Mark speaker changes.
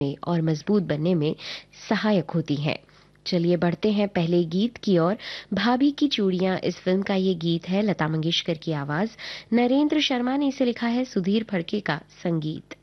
Speaker 1: में और मजबूत बनने में सहायक होती हैं। चलिए बढ़ते हैं पहले गीत की ओर। भाभी की चूड़ियां इस फिल्म का ये गीत है, लता मंगेशकर की आवाज, नरेंद्र शर्मा ने इसे लिखा है, सुधीर फड़के का संगीत।